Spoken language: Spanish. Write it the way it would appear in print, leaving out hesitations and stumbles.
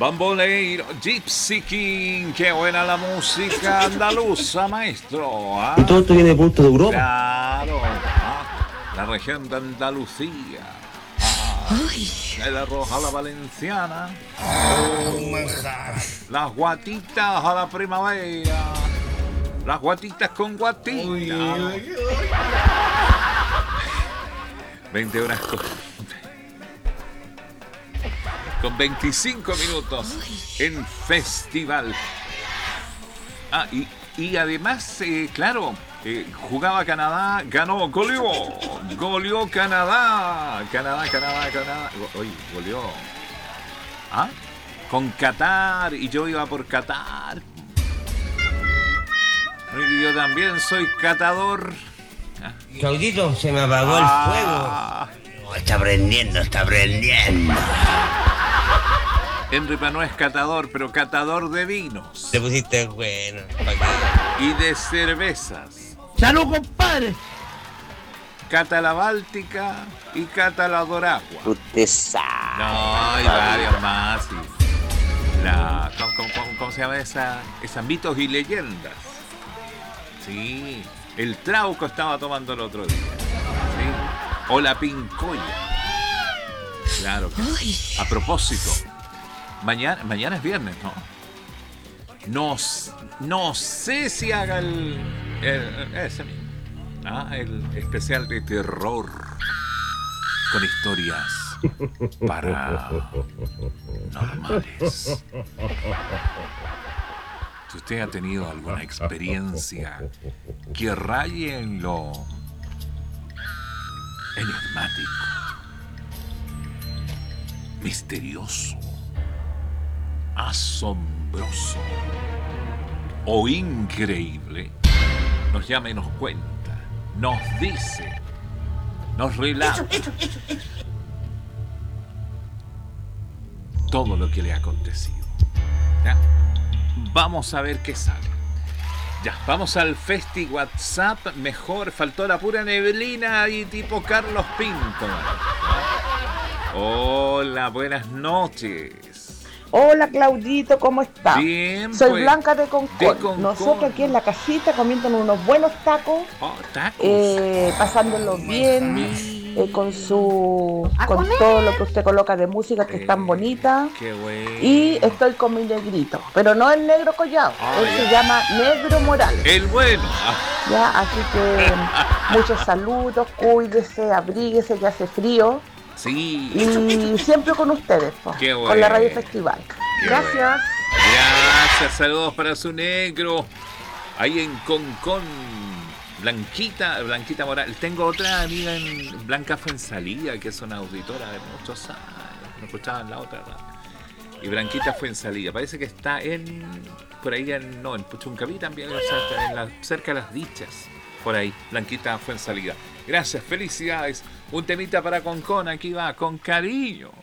Bamboleiro, Gypsy King, qué buena la música andaluza, maestro. ¿Ah? Todo esto viene de punto de Europa. Claro, la región de Andalucía. La roja a la valenciana. Las guatitas a la primavera. Las guatitas con guatita. 20 horas con 25 minutos en festival. Y además, claro, jugaba Canadá, ganó, goleó Canadá. Canadá. Oye, goleó. Con Qatar, y yo iba por Qatar. Y yo también soy catador. Claudito, se me apagó el fuego. No, está prendiendo. Enrique no es catador, pero catador de vinos. Te pusiste bueno. Y de cervezas. ¡Salud, compadre! Cata la Báltica y cata la Doragua. Usted sabe. No, hay varias más. ¿Cómo se llama esa mitos y leyendas? Sí, el Trauco estaba tomando el otro día. ¿Sí? O la Pincoya. Claro que sí. A propósito, mañana es viernes, ¿no? No sé si haga ese mismo. El especial de terror con historias paranormales. Si usted ha tenido alguna experiencia que raye en lo enigmático, misterioso, asombroso o increíble, nos llama y nos cuenta, nos dice, nos relata todo lo que le ha acontecido. ¿Ya? Vamos a ver qué sale. Ya, vamos al Festi WhatsApp. Mejor, faltó la pura neblina y tipo Carlos Pinto. Hola, buenas noches. Hola Claudito, ¿cómo estás? Bien, soy pues, Blanca de Concón. de Concón. Nosotros aquí en la casita comiendo unos buenos tacos, tacos. pasándolo bien, con todo lo que usted coloca de música que es tan bonita. Qué bueno. Y estoy con mi negrito, pero no el negro collado, él se llama Negro Morales. El bueno. Ya, así que muchos saludos, cuídese, abríguese, que hace frío. Sí. Y siempre con ustedes, Qué bueno. con la Radio Festival. Gracias. Bueno. Gracias, saludos para su negro. Ahí en Concón. Blanquita Morales. Tengo otra amiga en Blanca Fuensalida, que es una auditora de muchos años. Me escuchaba en la otra radio. Y Blanquita Fuensalida. Parece que está por ahí en Puchuncaví también, o sea, cerca de Las Dichas. Por ahí, Blanquita Fuensalida. Gracias, felicidades. Un temita para Concón, aquí va, con cariño.